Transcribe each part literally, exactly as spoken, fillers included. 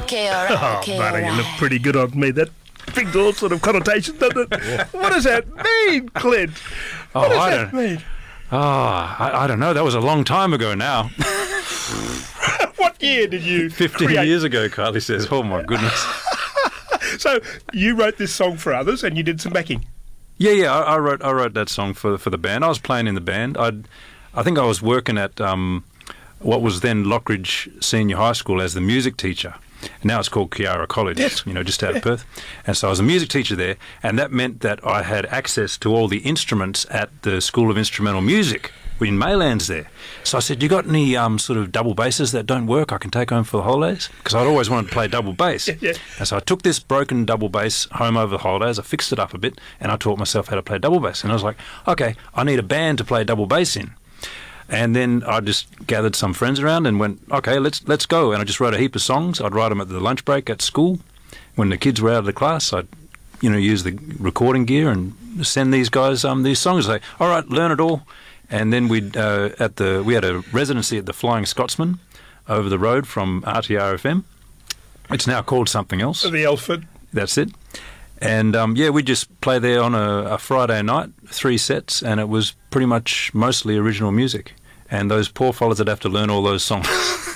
Okay, all right. Oh, Okay, buddy, all you right. look pretty good on me. That brings all sort of connotations, doesn't it? What does that mean, Clint? Oh, What does I that don't. mean? Oh, I, I don't know. That was a long time ago now. What year did you Fifteen create? years ago, Kylie says. Oh my goodness. So you wrote this song for others, and you did some backing. Yeah, yeah. I, I wrote I wrote that song for for the band. I was playing in the band. I I think I was working at um, what was then Lockridge Senior High School as the music teacher. Now it's called Kiara College, Yes. you know, just out of Perth. And so I was a music teacher there, and that meant that I had access to all the instruments at the School of Instrumental Music in Maylands there. So I said, you got any um, sort of double basses that don't work I can take home for the holidays? Because I'd always wanted to play double bass. Yeah, yeah. And so I took this broken double bass home over the holidays, I fixed it up a bit, and I taught myself how to play double bass. And I was like, okay, I need a band to play double bass in. And then I just gathered some friends around and went, okay, let's let's go. And I just wrote a heap of songs. I'd write them at the lunch break at school. When the kids were out of the class, I'd, you know, use the recording gear and send these guys um, these songs. Say, all right, learn it all. And then we'd uh, at the we had a residency at the Flying Scotsman over the road from R T R F M. It's now called something else. The Elford. That's it. And um, yeah, we just play there on a, a Friday night, three sets, and it was pretty much mostly original music. And those poor fellas that have to learn all those songs.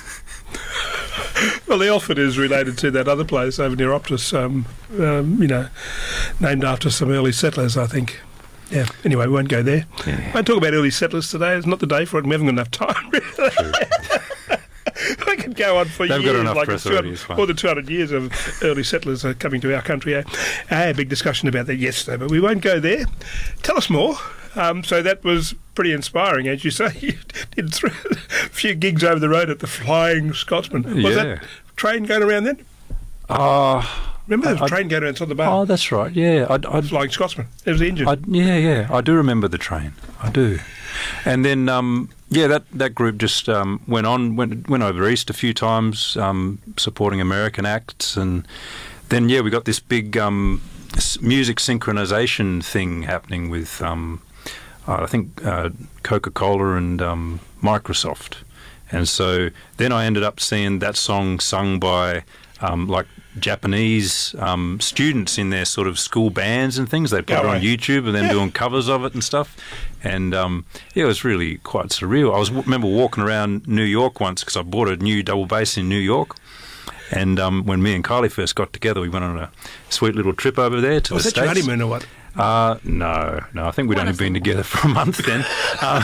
Well, the Elford is related to that other place over near Optus, um, um, you know, named after some early settlers, I think. Yeah, anyway, we won't go there. Yeah. Won't talk about early settlers today. It's not the day for it. We haven't got enough time, really. I could go on for They've years. got enough like press two hundred already, it's fine. more than two hundred years of early settlers are coming to our country. Eh? I had a big discussion about that yesterday, but we won't go there. Tell us more. Um, so that was pretty inspiring, as you say. You did th- a few gigs over the road at the Flying Scotsman. Was Yeah. that train going around then? Oh, Remember there was I- a train going around on the bar? oh, that's right. Yeah, I'd, I'd, Flying Scotsman. It was the engine. I, yeah, yeah, I do remember the train. I do. And then, um, yeah, that, that group just um, went on, went went over east a few times, um, supporting American acts, and then yeah, we got this big um, s- music synchronization thing happening with, um, uh, I think, uh, Coca-Cola and um, Microsoft, and so then I ended up seeing that song sung by um, like Japanese um, students in their sort of school bands and things. They put Oh, it on right. YouTube and then Yeah. doing covers of it and stuff. And um, yeah, it was really quite surreal. I was remember walking around New York once because I bought a new double bass in New York. And um, when me and Kylie first got together, we went on a sweet little trip over there to was the that your States. honeymoon or what? Uh, no, no. I think we'd only been together for a month then. Uh,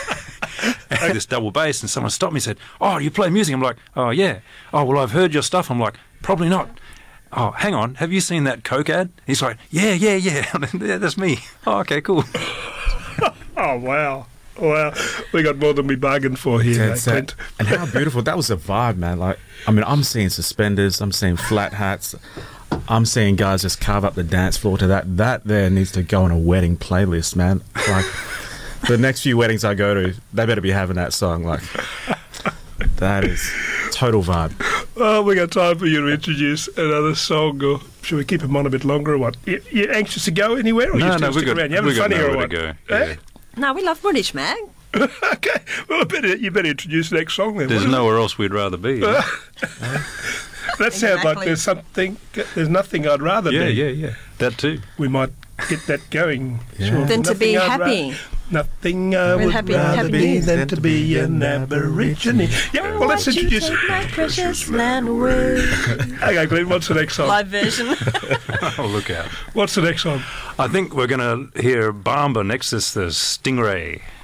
I had this double bass, and someone stopped me and said, "Oh, you play music?" I'm like, "Oh, yeah." "Oh, well, I've heard your stuff." I'm like, "Probably not." "Oh, hang on. Have you seen that Coke ad?" He's like, "Yeah, yeah, yeah." Yeah, that's me. "Oh, okay, cool." Oh, wow. Wow. We got more than we bargained for here, Yeah, mate, it's, uh, Clint. and how beautiful that was a vibe, man. Like, I mean, I'm seeing suspenders, I'm seeing flat hats, I'm seeing guys just carve up the dance floor to that. That there needs to go on a wedding playlist, man. Like, the next few weddings I go to, they better be having that song. Like, that is total vibe. Oh, we got time for you to introduce another song, or should we keep them on a bit longer or what? You, you anxious to go anywhere, or you No, still no, we stick got, around? You having we got fun here or nowhere what? to go. Eh? Yeah. No, we love British, man. Okay, well, I better, you better introduce the next song then. There's What is nowhere else we'd rather be. it? That sounds like Exactly. there's something, there's nothing I'd rather Yeah, be. yeah, yeah. That too. We might get that going. Yeah. Sure. Than to Nothing be I'd happy. ra- nothing I With would happy- rather happy be days. than to be an Aborigine. Yeah, well, let's Won't you introduce. take my precious land away? Okay, Glenn, what's the next song? Live version. Oh, look out. What's the next song? I think we're going to hear Bamba next is the Stingray.